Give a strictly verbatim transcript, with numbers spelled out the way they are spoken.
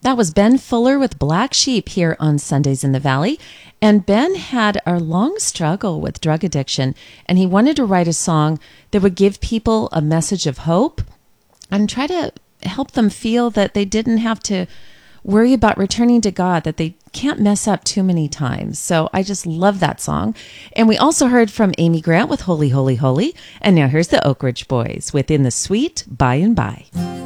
That was Ben Fuller with Black Sheep here on Sundays in the Valley. And Ben had a long struggle with drug addiction, and he wanted to write a song that would give people a message of hope and try to help them feel that they didn't have to worry about returning to God, that they can't mess up too many times. So I just love that song. And we also heard from Amy Grant with Holy, Holy, Holy. And now here's the Oak Ridge Boys with In the Sweet By and By.